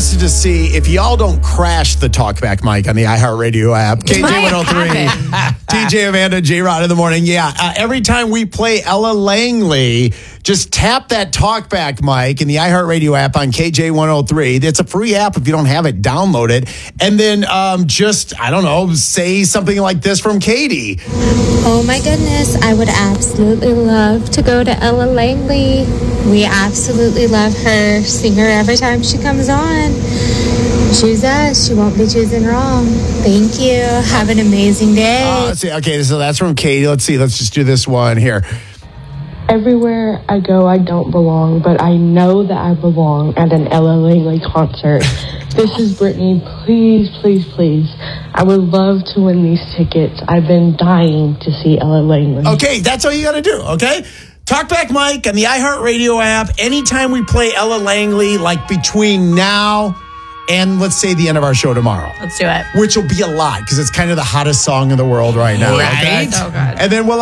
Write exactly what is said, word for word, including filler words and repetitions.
interested to see if y'all don't crash the talkback mic on the iHeartRadio app. K J one oh three, T J, Amanda, J-Rod in the morning. Yeah, uh, every time we play Ella Langley, just tap that talkback mic in the iHeartRadio app on K J one oh three. It's a free app. If you don't have it, download it. And then um, just, I don't know, say something like this from Katie. Oh my goodness, I would absolutely love to go to Ella Langley. We absolutely love her. Sing her every time she comes on. Choose us. She won't be choosing wrong. Thank you. Have an amazing day. Uh, let's see. Okay, so that's from Katie. Let's see. Let's just do this one here. Everywhere I go, I don't belong, but I know that I belong at an Ella Langley concert. This is Brittany. Please, please, please. I would love to win these tickets. I've been dying to see Ella Langley. Okay, that's all you got to do, okay? Talkback Mike on the iHeartRadio app. Anytime we play Ella Langley, like between now and let's say the end of our show tomorrow. Let's do it. Which will be a lot because it's kind of the hottest song in the world right now. Right. Okay? So good. And then we'll